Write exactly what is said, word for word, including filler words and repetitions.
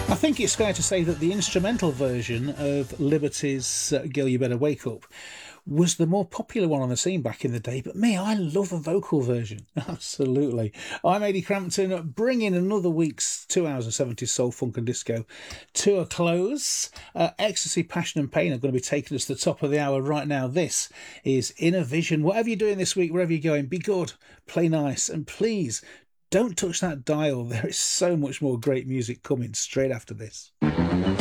I think it's fair to say that the instrumental version of Liberty's uh, Girl You Better Wake Up was the more popular one on the scene back in the day, but me, I love a vocal version. Absolutely. I'm Eddie Crampton, bringing another week's two hours of seventies soul, funk and disco to a close. Uh, Ecstasy, Passion and Pain are going to be taking us to the top of the hour right now. This is Inner Vision. Whatever you're doing this week, wherever you're going, be good, play nice, and please don't touch that dial. There is so much more great music coming straight after this.